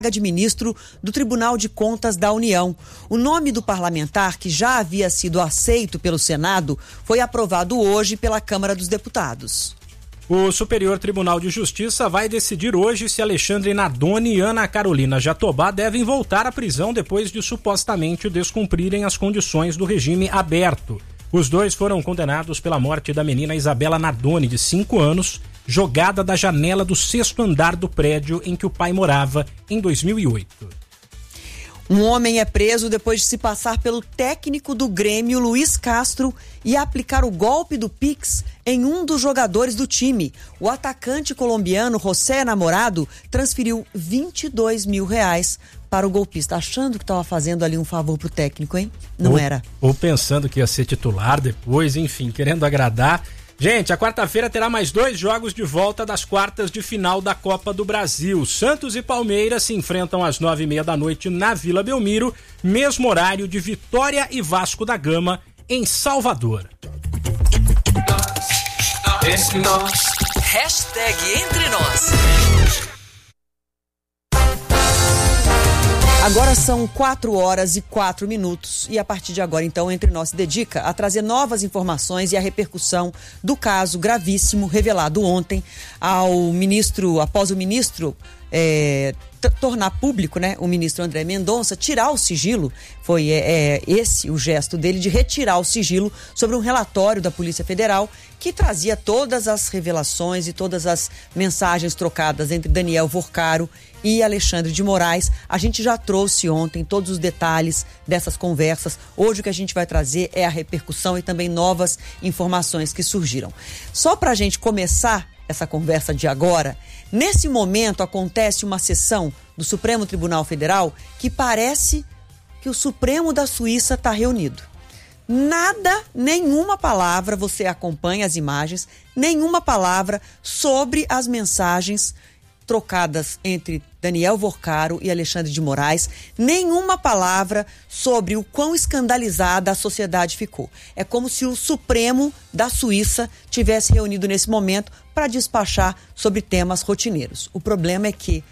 de ministro do Tribunal de Contas da União. O nome do parlamentar, que já havia sido aceito pelo Senado, foi aprovado hoje pela Câmara dos Deputados. O Superior Tribunal de Justiça vai decidir hoje se Alexandre Nardoni e Ana Carolina Jatobá devem voltar à prisão depois de supostamente descumprirem as condições do regime aberto. Os dois foram condenados pela morte da menina Isabela Nardoni, de 5 anos, jogada da janela do 6º andar do prédio em que o pai morava em 2008. Um homem é preso depois de se passar pelo técnico do Grêmio, Luiz Castro, e aplicar o golpe do Pix em um dos jogadores do time. O atacante colombiano José Namorado transferiu R$22 mil para o golpista, achando que estava fazendo ali um favor pro técnico, hein? Não era. Ou pensando que ia ser titular depois, enfim, querendo agradar. Gente, a quarta-feira terá mais 2 jogos de volta das quartas de final da Copa do Brasil. Santos e Palmeiras se enfrentam às 9h30 da noite na Vila Belmiro, mesmo horário de Vitória e Vasco da Gama, em Salvador. Hashtag Entre Nós. Agora são 4h04 e a partir de agora, então, Entre Nós se dedica a trazer novas informações e a repercussão do caso gravíssimo revelado ontem após o ministro tornar público, né, o ministro André Mendonça tirar o sigilo. Foi esse o gesto dele de retirar o sigilo sobre um relatório da Polícia Federal que trazia todas as revelações e todas as mensagens trocadas entre Daniel Vorcaro e Alexandre de Moraes. A gente já trouxe ontem todos os detalhes dessas conversas. Hoje o que a gente vai trazer é a repercussão e também novas informações que surgiram. Só para a gente começar essa conversa de agora, nesse momento acontece uma sessão do Supremo Tribunal Federal que parece que o Supremo da Suíça está reunido. Nada, nenhuma palavra, você acompanha as imagens, nenhuma palavra sobre as mensagens trocadas entre Daniel Vorcaro e Alexandre de Moraes, nenhuma palavra sobre o quão escandalizada a sociedade ficou. É como se o Supremo da Suíça tivesse reunido nesse momento para despachar sobre temas rotineiros. O problema é que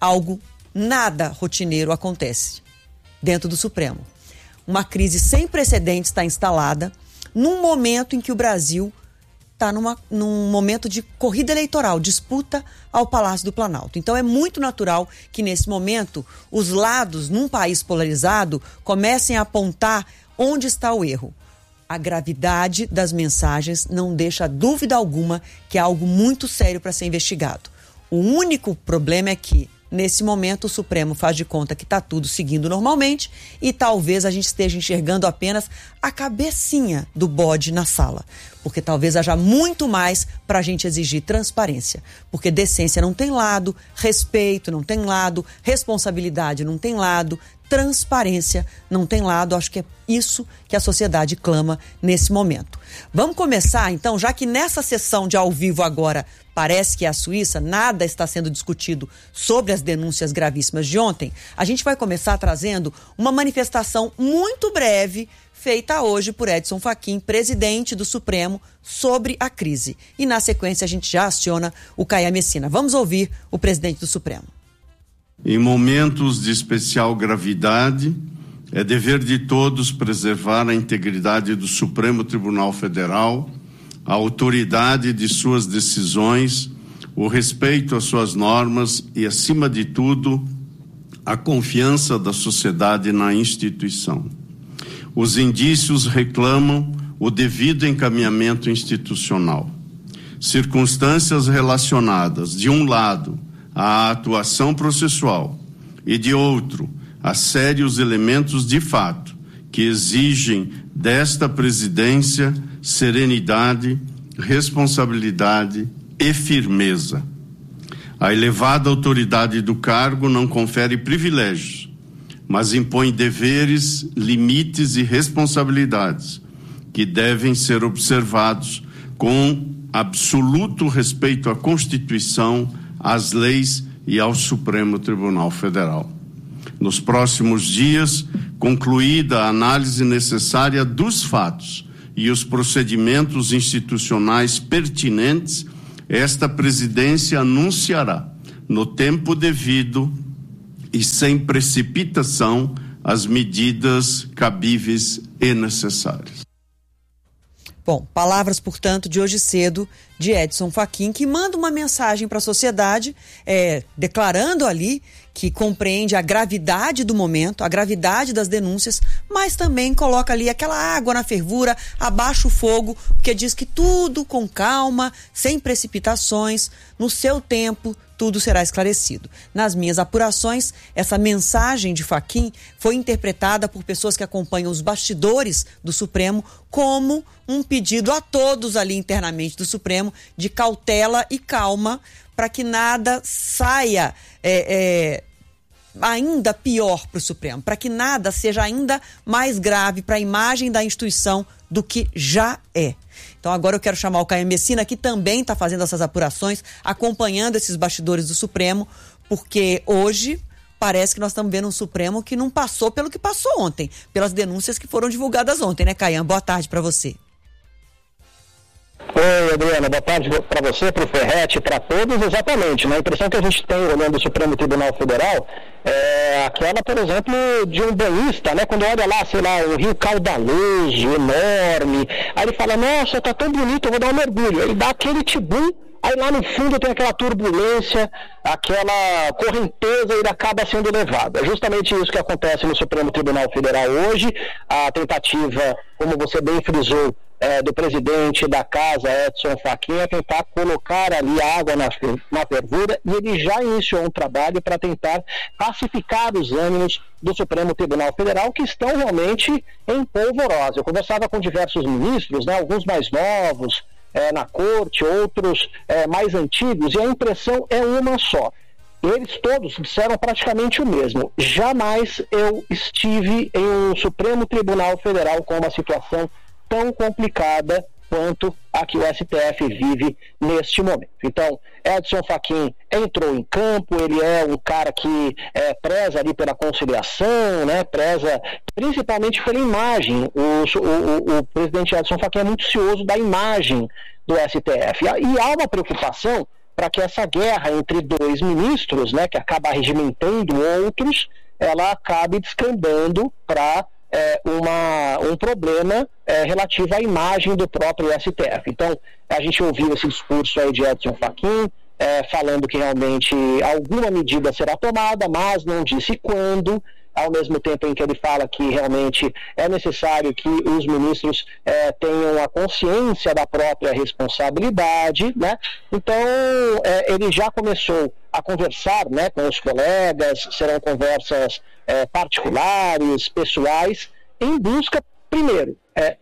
nada rotineiro acontece dentro do Supremo. Uma crise sem precedentes está instalada num momento em que o Brasil está num momento de corrida eleitoral, disputa ao Palácio do Planalto. Então é muito natural que nesse momento os lados, num país polarizado, comecem a apontar onde está o erro. A gravidade das mensagens não deixa dúvida alguma que é algo muito sério para ser investigado. O único problema é que, nesse momento, o Supremo faz de conta que está tudo seguindo normalmente e talvez a gente esteja enxergando apenas a cabecinha do bode na sala. Porque talvez haja muito mais para a gente exigir transparência. Porque decência não tem lado, respeito não tem lado, responsabilidade não tem lado, transparência não tem lado. Acho que é isso que a sociedade clama nesse momento. Vamos começar, então, já que nessa sessão de ao vivo agora parece que é a Suíça, nada está sendo discutido sobre as denúncias gravíssimas de ontem, a gente vai começar trazendo uma manifestação muito breve feita hoje por Edson Fachin, presidente do Supremo, sobre a crise. E na sequência a gente já aciona o Caia Messina. Vamos ouvir o presidente do Supremo. Em momentos de especial gravidade, é dever de todos preservar a integridade do Supremo Tribunal Federal, a autoridade de suas decisões, o respeito às suas normas e, acima de tudo, a confiança da sociedade na instituição. Os indícios reclamam o devido encaminhamento institucional. Circunstâncias relacionadas, de um lado, à atuação processual e, de outro, a sérios elementos de fato que exigem desta presidência serenidade, responsabilidade e firmeza. A elevada autoridade do cargo não confere privilégios, mas impõe deveres, limites e responsabilidades que devem ser observados com absoluto respeito à Constituição, às leis e ao Supremo Tribunal Federal. Nos próximos dias, concluída a análise necessária dos fatos e os procedimentos institucionais pertinentes, esta presidência anunciará, no tempo devido, e sem precipitação as medidas cabíveis e necessárias. Bom, palavras, portanto, de hoje cedo de Edson Fachin, que manda uma mensagem para a sociedade, declarando ali que compreende a gravidade do momento, a gravidade das denúncias, mas também coloca ali aquela água na fervura, abaixa o fogo, porque diz que tudo com calma, sem precipitações, no seu tempo, tudo será esclarecido. Nas minhas apurações, essa mensagem de Fachin foi interpretada por pessoas que acompanham os bastidores do Supremo como um pedido a todos ali internamente do Supremo de cautela e calma para que nada saia ainda pior para o Supremo, para que nada seja ainda mais grave para a imagem da instituição do que já é. Então agora eu quero chamar o Caio Messina, que também está fazendo essas apurações, acompanhando esses bastidores do Supremo, porque hoje parece que nós estamos vendo um Supremo que não passou pelo que passou ontem, pelas denúncias que foram divulgadas ontem, né, Caian? Boa tarde para você. Oi, Adriana, boa tarde para você, para o Ferretti, para todos. Exatamente, né? A impressão que a gente tem olhando o Supremo Tribunal Federal é aquela, por exemplo, de um banhista, né? Quando olha lá, sei lá, um rio caudaloso, enorme, aí ele fala, nossa, tá tão bonito, eu vou dar um mergulho. Aí dá aquele tibum, aí lá no fundo tem aquela turbulência, aquela correnteza e ele acaba sendo levado. É justamente isso que acontece no Supremo Tribunal Federal hoje. A tentativa, como você bem frisou, do presidente da casa, Edson Fachin, é tentar colocar ali a água na fervura, e ele já iniciou um trabalho para tentar pacificar os ânimos do Supremo Tribunal Federal, que estão realmente em polvorosa. Eu conversava com diversos ministros, né, alguns mais novos na corte, outros mais antigos, e a impressão é uma só. Eles todos disseram praticamente o mesmo. Jamais eu estive em um Supremo Tribunal Federal com uma situação tão complicada quanto a que o STF vive neste momento. Então, Edson Fachin entrou em campo, ele é um cara que preza ali pela conciliação, né, preza principalmente pela imagem. O presidente Edson Fachin é muito cioso da imagem do STF. E há uma preocupação para que essa guerra entre dois ministros, né, que acaba regimentando outros, ela acabe descambando para um problema relativo à imagem do próprio STF. Então, a gente ouviu esse discurso aí de Edson Fachin, falando que realmente alguma medida será tomada, mas não disse quando, ao mesmo tempo em que ele fala que realmente é necessário que os ministros tenham a consciência da própria responsabilidade, né? Então, ele já começou a conversar, né, com os colegas, serão conversas particulares, pessoais, em busca, primeiro,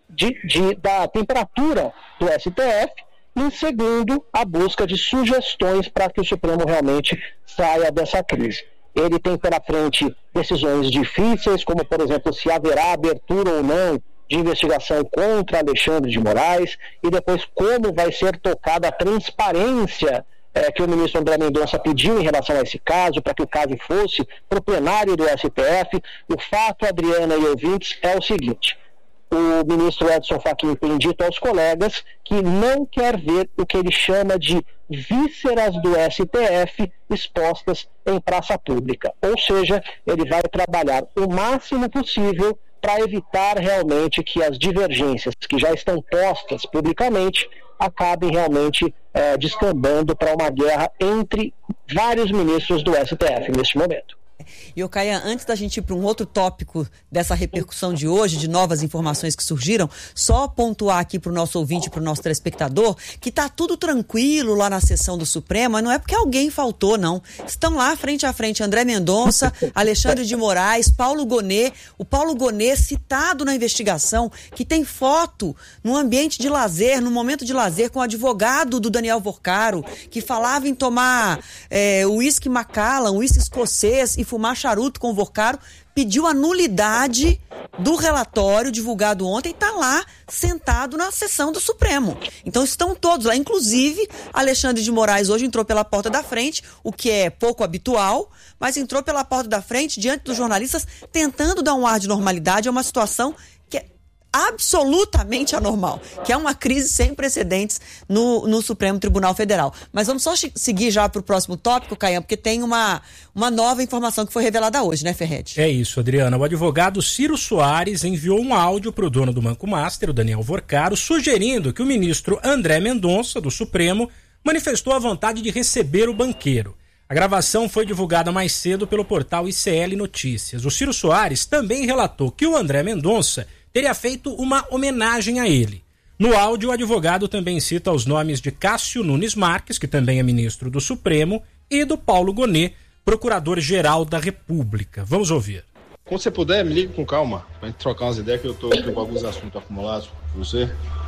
da temperatura do STF, e, em segundo, a busca de sugestões para que o Supremo realmente saia dessa crise. Ele tem pela frente decisões difíceis, como, por exemplo, se haverá abertura ou não de investigação contra Alexandre de Moraes, e depois como vai ser tocada a transparência que o ministro André Mendonça pediu em relação a esse caso, para que o caso fosse para o plenário do STF. O fato, Adriana e ouvintes, é o seguinte: o ministro Edson Fachin tem dito aos colegas que não quer ver o que ele chama de vísceras do STF expostas em praça pública. Ou seja, ele vai trabalhar o máximo possível para evitar realmente que as divergências que já estão postas publicamente acabem realmente descambando para uma guerra entre vários ministros do STF neste momento. E, Caian, antes da gente ir para um outro tópico dessa repercussão de hoje, de novas informações que surgiram, só pontuar aqui para o nosso ouvinte, para o nosso telespectador, que está tudo tranquilo lá na sessão do Supremo, mas não é porque alguém faltou, não. Estão lá frente a frente André Mendonça, Alexandre de Moraes, Paulo Gonet, o Paulo Gonet citado na investigação, que tem foto no ambiente de lazer, no momento de lazer, com o advogado do Daniel Vorcaro, que falava em tomar uísque Macallan, uísque escocês e fumar charuto com o Vorcaro, pediu a nulidade do relatório divulgado ontem e está lá sentado na sessão do Supremo. Então estão todos lá, inclusive Alexandre de Moraes hoje entrou pela porta da frente, o que é pouco habitual, mas entrou pela porta da frente diante dos jornalistas tentando dar um ar de normalidade a uma situação que absolutamente anormal, que é uma crise sem precedentes no Supremo Tribunal Federal. Mas vamos só seguir já para o próximo tópico, Caian, porque tem uma nova informação que foi revelada hoje, né, Ferretti? É isso, Adriana. O advogado Ciro Soares enviou um áudio para o dono do Banco Master, o Daniel Vorcaro, sugerindo que o ministro André Mendonça, do Supremo, manifestou a vontade de receber o banqueiro. A gravação foi divulgada mais cedo pelo portal ICL Notícias. O Ciro Soares também relatou que o André Mendonça teria feito uma homenagem a ele. No áudio, o advogado também cita os nomes de Cássio Nunes Marques, que também é ministro do Supremo, e do Paulo Gonet, procurador-geral da República. Vamos ouvir. Quando você puder, me liga com calma, pra gente trocar umas ideias, que eu tô com alguns assuntos acumulados com você.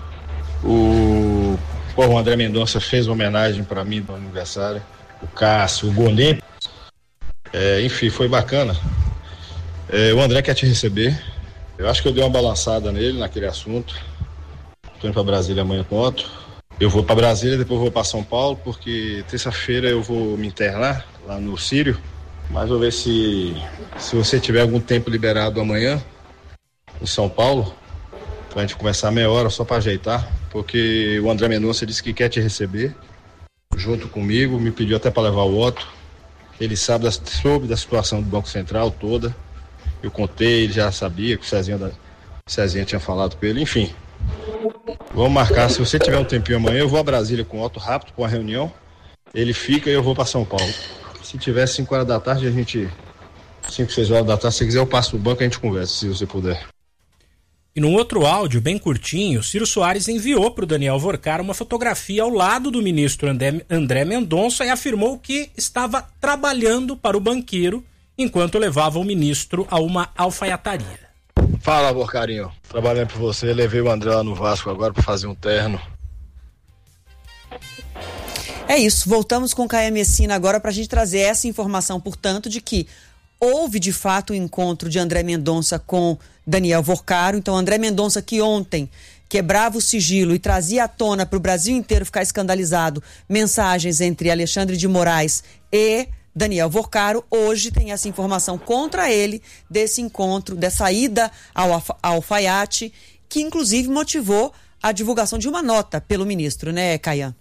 O André Mendonça fez uma homenagem para mim no aniversário. O Cássio, o Gonet. Enfim, foi bacana. O André quer te receber. Eu acho que eu dei uma balançada nele naquele assunto. Estou indo para Brasília amanhã com o Otto. Eu vou para Brasília, depois vou para São Paulo, porque terça-feira eu vou me internar lá no Sírio. Mas vou ver se você tiver algum tempo liberado amanhã em São Paulo, para a gente conversar meia hora só para ajeitar, porque o André Mendonça disse que quer te receber junto comigo, me pediu até para levar o Otto. Ele soube da situação do Banco Central toda. Eu contei, ele já sabia que o Cezinha tinha falado com ele, enfim. Vamos marcar, se você tiver um tempinho amanhã, eu vou a Brasília com o Otto rápido, com a reunião. Ele fica e eu vou para São Paulo. Se tiver 5 horas da tarde, 5, 6 horas da tarde, se quiser eu passo no banco e a gente conversa, se você puder. E num outro áudio, bem curtinho, Ciro Soares enviou para o Daniel Vorcaro uma fotografia ao lado do ministro André Mendonça e afirmou que estava trabalhando para o banqueiro enquanto levava o ministro a uma alfaiataria. Fala, Vorcarinho. Trabalhando para você, levei o André lá no Vasco agora para fazer um terno. É isso, voltamos com Caia Messina agora para a gente trazer essa informação, portanto, de que houve de fato o encontro de André Mendonça com Daniel Vorcaro. Então, André Mendonça, que ontem quebrava o sigilo e trazia à tona para o Brasil inteiro ficar escandalizado mensagens entre Alexandre de Moraes e Daniel Vorcaro, hoje tem essa informação contra ele desse encontro, dessa ida ao alfaiate, que inclusive motivou a divulgação de uma nota pelo ministro, né, Caian?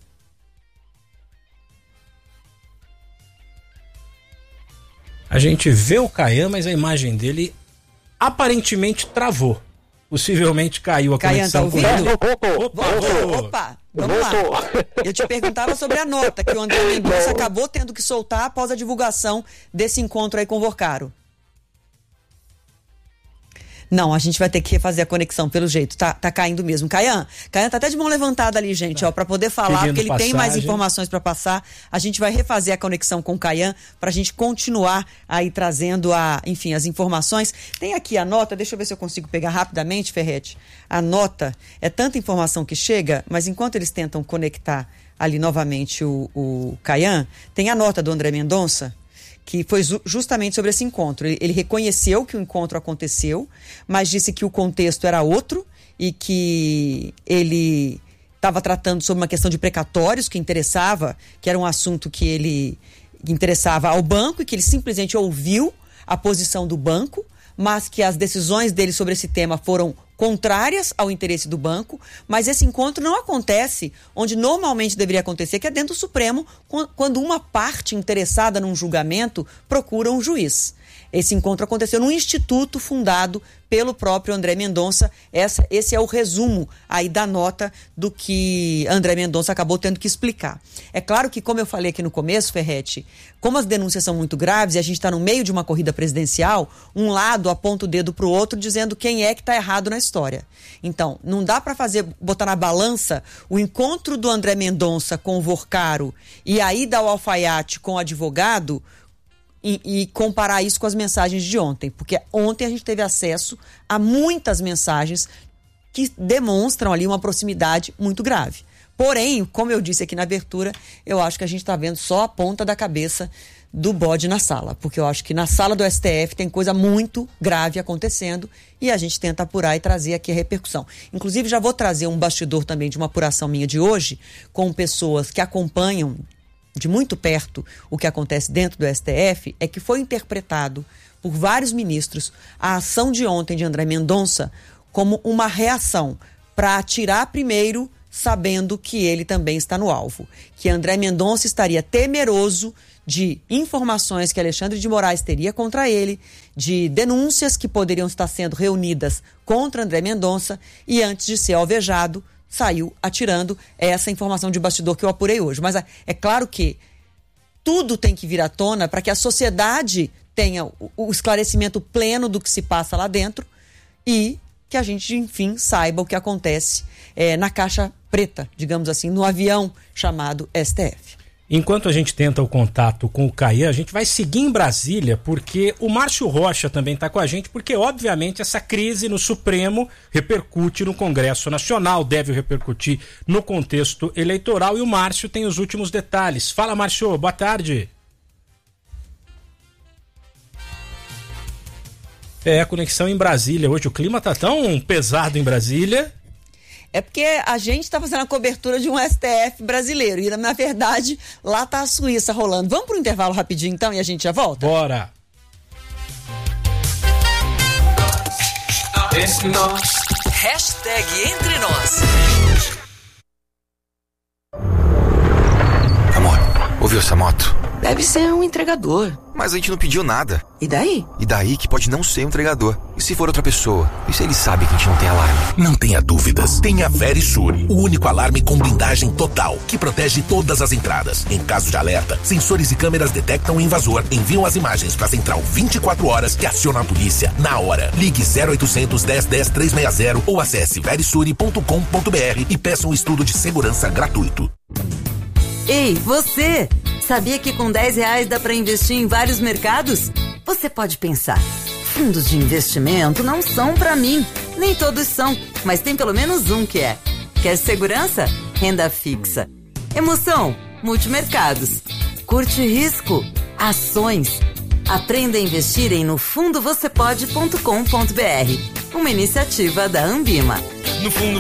A gente vê o Caian, mas a imagem dele aparentemente travou. Possivelmente caiu a conexão. Caian, tá ouvindo? Opa, vamos lá. Eu te perguntava sobre a nota que o André Mendonça acabou tendo que soltar após a divulgação desse encontro aí com o Vorcaro. Não, a gente vai ter que refazer a conexão, pelo jeito. Tá caindo mesmo. Caian tá até de mão levantada ali, gente, para poder falar, porque ele tem mais informações para passar. A gente vai refazer a conexão com o Caian para a gente continuar aí trazendo as informações. Tem aqui a nota, deixa eu ver se eu consigo pegar rapidamente, Ferretti. A nota, é tanta informação que chega, mas enquanto eles tentam conectar ali novamente o Caian, tem a nota do André Mendonça, que foi justamente sobre esse encontro. Ele reconheceu que o encontro aconteceu, mas disse que o contexto era outro e que ele estava tratando sobre uma questão de precatórios que era um assunto que interessava ao banco e que ele simplesmente ouviu a posição do banco, mas que as decisões dele sobre esse tema foram contrárias ao interesse do banco, mas esse encontro não acontece onde normalmente deveria acontecer, que é dentro do Supremo, quando uma parte interessada num julgamento procura um juiz. Esse encontro aconteceu num instituto fundado pelo próprio André Mendonça. Esse é o resumo aí da nota do que André Mendonça acabou tendo que explicar. É claro que, como eu falei aqui no começo, Ferretti, como as denúncias são muito graves e a gente está no meio de uma corrida presidencial, um lado aponta o dedo para o outro dizendo quem é que está errado na história. Então, não dá para botar na balança o encontro do André Mendonça com o Vorcaro e a ida ao alfaiate com o advogado e comparar isso com as mensagens de ontem, porque ontem a gente teve acesso a muitas mensagens que demonstram ali uma proximidade muito grave. Porém, como eu disse aqui na abertura, eu acho que a gente está vendo só a ponta da cabeça do bode na sala, porque eu acho que na sala do STF tem coisa muito grave acontecendo e a gente tenta apurar e trazer aqui a repercussão. Inclusive, já vou trazer um bastidor também de uma apuração minha de hoje, com pessoas que acompanham de muito perto o que acontece dentro do STF, é que foi interpretado por vários ministros a ação de ontem de André Mendonça como uma reação para atirar primeiro, sabendo que ele também está no alvo. Que André Mendonça estaria temeroso de informações que Alexandre de Moraes teria contra ele, de denúncias que poderiam estar sendo reunidas contra André Mendonça, e antes de ser alvejado, saiu atirando. Essa informação de bastidor que eu apurei hoje. Mas é claro que tudo tem que vir à tona para que a sociedade tenha o esclarecimento pleno do que se passa lá dentro e que a gente, enfim, saiba o que acontece na caixa preta, digamos assim, no avião chamado STF. Enquanto a gente tenta o contato com o Caian, a gente vai seguir em Brasília, porque o Márcio Rocha também está com a gente, porque obviamente essa crise no Supremo repercute no Congresso Nacional, deve repercutir no contexto eleitoral, e o Márcio tem os últimos detalhes. Fala, Márcio, boa tarde. Conexão em Brasília. Hoje o clima tá tão pesado em Brasília. É porque a gente está fazendo a cobertura de um STF brasileiro e, na verdade, lá tá a Suíça rolando. Vamos para o intervalo rapidinho, então, e a gente já volta? Bora! Hashtag Entre Nós. Amor, ouviu essa moto? Deve ser um entregador. Mas a gente não pediu nada. E daí? E daí que pode não ser um entregador. E se for outra pessoa? E se ele sabe que a gente não tem alarme? Não tenha dúvidas. Tenha Verisure, o único alarme com blindagem total, que protege todas as entradas. Em caso de alerta, sensores e câmeras detectam o invasor, enviam as imagens para a central 24 horas que aciona a polícia na hora. Ligue 0800 10 10 360 ou acesse verisure.com.br e peça um estudo de segurança gratuito. Ei, você! Sabia que com R$10 dá para investir em vários mercados? Você pode pensar, fundos de investimento não são para mim. Nem todos são, mas tem pelo menos um que é. Quer segurança? Renda fixa. Emoção? Multimercados. Curte risco? Ações. Aprenda a investir em nofundovocepode.com.br. Uma iniciativa da Ambima. No Fundo